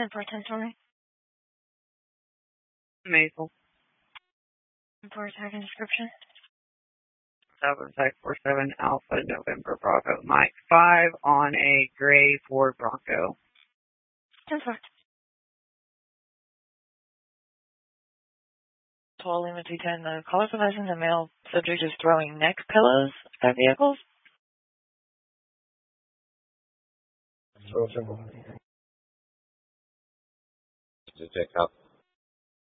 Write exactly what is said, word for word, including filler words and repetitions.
ten four ten twenty. Maple. For tag and description. seven five four seven Alpha November Bravo Mike five on a gray Ford Bronco. ten four. twelve Lima two ten, the caller advising the male subject is throwing neck pillows at vehicles. To check out